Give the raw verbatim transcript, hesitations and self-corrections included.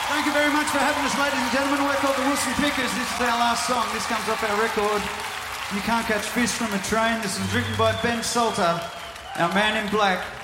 Thank you very much for having us, ladies and gentlemen. We're called the Wilson Pickers. This is our last song. This comes off our record, You Can't Catch Fish from a Train. This is written by Ben Salter, our man in black.